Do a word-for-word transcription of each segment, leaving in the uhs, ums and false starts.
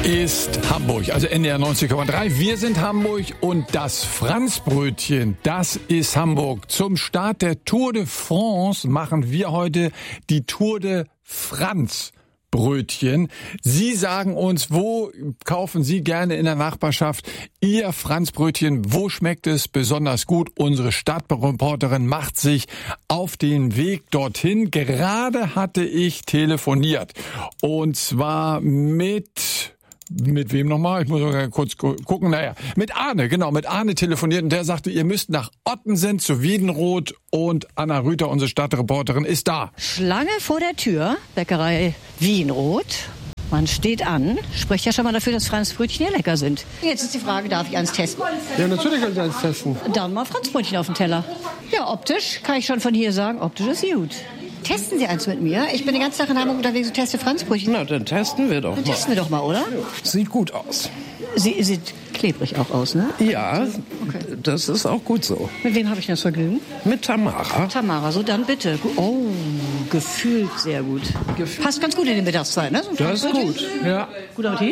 ist Hamburg, also N D R neunzig Komma drei. Wir sind Hamburg und das Franzbrötchen, das ist Hamburg. Zum Start der Tour de France machen wir heute die Tour de France. Brötchen. Sie sagen uns, wo kaufen Sie gerne in der Nachbarschaft Ihr Franzbrötchen? Wo schmeckt es besonders gut? Unsere Stadtreporterin macht sich auf den Weg dorthin. Gerade hatte ich telefoniert. Und zwar mit... Mit wem nochmal? Ich muss mal kurz gucken. Naja, mit Arne, genau, mit Arne telefoniert und der sagte, ihr müsst nach Ottensen zu Wiedenroth und Anna Rüther, unsere Stadtreporterin, ist da. Schlange vor der Tür, Bäckerei Wiedenroth. Man steht an, spricht ja schon mal dafür, dass Franzbrötchen hier lecker sind. Jetzt ist die Frage, darf ich eins testen? Ja, natürlich kann ich eins testen. Dann mal Franzbrötchen auf den Teller. Ja, optisch kann ich schon von hier sagen, optisch ist gut. Testen Sie eins mit mir? Ich bin den ganzen Tag in Hamburg unterwegs und teste Franzbrötchen. Na, dann testen wir doch Dann mal. testen wir doch mal, oder? Sieht gut aus. Sie sieht klebrig auch aus, ne? Ja, Okay. das ist auch gut so. Mit wem habe ich das Vergnügen? Mit Tamara. Tamara, so dann bitte. Oh, gefühlt sehr gut. Passt ganz gut in die Mittagszeit, ne? So ein Das ist Franzbrötchen. gut. Ja, Guter Appetit?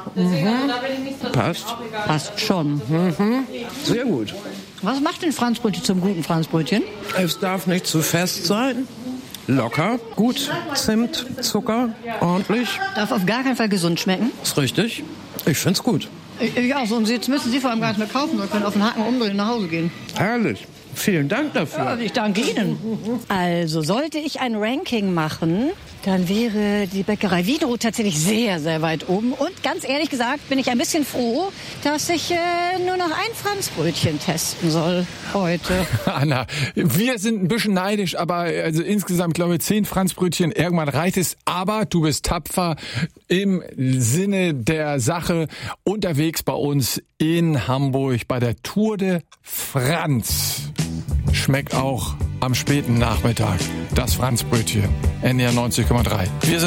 passt. Passt schon. Sehr gut. Was macht denn Franzbrötchen zum guten Franzbrötchen? Es darf nicht zu fest sein. Locker, gut. Zimt, Zucker, ordentlich. Darf auf gar keinen Fall gesund schmecken. Ist richtig. Ich find's gut. Ja, so, und jetzt müssen Sie vor allem gar nicht mehr kaufen, sondern können auf den Haken umdrehen und nach Hause gehen. Herrlich. Vielen Dank dafür. Ja, ich danke Ihnen. Also, sollte ich ein Ranking machen, dann wäre die Bäckerei Wiedenroth tatsächlich sehr, sehr weit oben. Und ganz ehrlich gesagt bin ich ein bisschen froh, dass ich äh, nur noch ein Franzbrötchen testen soll heute. Anna, wir sind ein bisschen neidisch, aber also insgesamt glaube ich zehn Franzbrötchen, irgendwann reicht es. Aber du bist tapfer im Sinne der Sache unterwegs bei uns in Hamburg bei der Tour de France. Schmeckt auch am späten Nachmittag das Franzbrötchen. N D R neunzig Komma drei. Wir sind